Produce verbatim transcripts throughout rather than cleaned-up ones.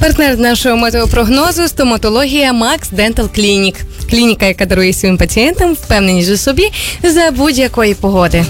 Партнер нашого метеопрогнозу – стоматологія Max Dental Clinic. Клініка, яка дарує своїм пацієнтам впевненість у собі за будь-якої погоди.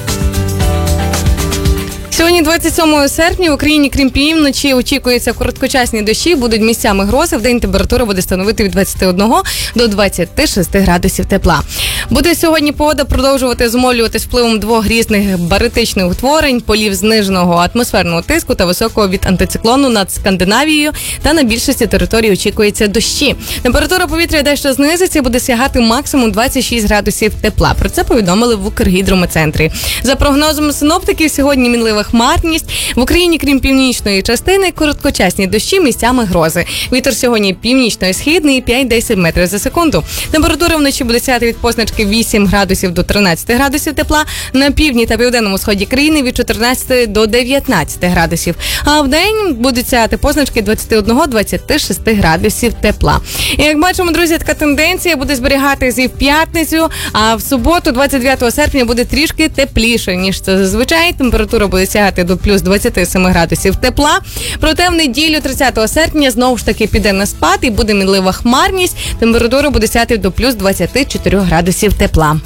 Сьогодні, двадцять сьомого серпня, в Україні, крім півночі, очікуються короткочасні дощі, будуть місцями грози. Вдень температура буде становити від двадцяти одного до двадцяти шести градусів тепла. Буде сьогодні погода продовжувати змолюватись впливом двох різних баритичних утворень, полів зниженого атмосферного тиску та високого від антициклону над Скандинавією, та на більшості територій очікується дощі. Температура повітря дещо знизиться і буде сягати максимум двадцять шість градусів тепла. Про це повідомили в Укргідрометцентрі. За прогнозом синоптиків, сьогодні мінлива хмарність. В Україні, крім північної частини, короткочасні дощі, місцями грози. Вітер сьогодні північно-східний, п'ять-десять метрів за секунду. Температура вночі буде сягати від позначки вісім градусів до тринадцяти градусів тепла. На півдні та південному сході країни від чотирнадцяти до дев'ятнадцяти градусів. А в день будуть сягати позначки двадцяти одного - двадцяти шести градусів тепла. І як бачимо, друзі, така тенденція буде зберігатися і в п'ятницю, а в суботу, двадцять дев'ятого серпня, буде трішки тепліше, ніж це зазвичай. Температура буде сягати до плюс двадцяти семи градусів тепла. Проте в неділю, тридцятого серпня, знову ж таки піде на спад і буде мінлива хмарність. Температура буде сягати до плюс двадцяти чотирьох градусів тепла.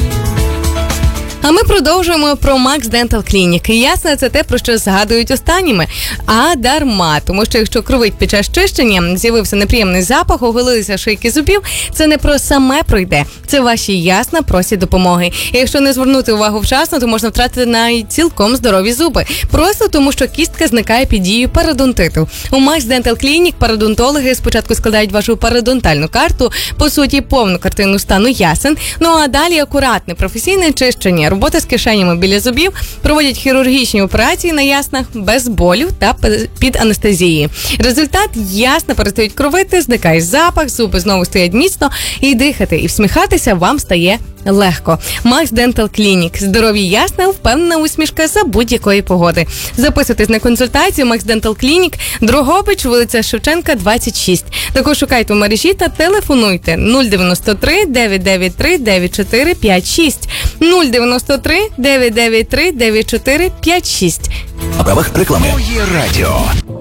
А ми продовжуємо про Max Dental Clinic. І ясно, це те, про що згадують останніми. А дарма. Тому що якщо кровить під час чищення, з'явився неприємний запах, оголилися шийки зубів, це не про саме пройде. Це ваші ясна просять допомоги. І якщо не звернути увагу вчасно, то можна втратити навіть цілком здорові зуби. Просто тому, що кістка зникає під дією пародонтиту. У Max Dental Clinic пародонтологи спочатку складають вашу пародонтальну карту, по суті, повну картину стану ясен, ну а далі акуратне професійне чищення. Робота з кишенями біля зубів, проводять хірургічні операції на яснах без болю та під анестезією. Результат: ясна перестають кровити, зникає запах, зуби знову стоять міцно, і дихати, і всміхатися вам стає легко. Max Dental Clinic. Здорові ясна, впевнена усмішка за будь-якої погоди. Записуйтесь на консультацію Max Dental Clinic, Дрогобич, вулиця Шевченка, двадцять шість. Також шукайте в мережі та телефонуйте нуль дев'яносто три дев'ять дев'ять три дев'ять чотири п'ять шість нуль дев'яносто три дев'ять дев'ять три дев'ять чотири п'ять шість. На правах реклами. Моє радіо.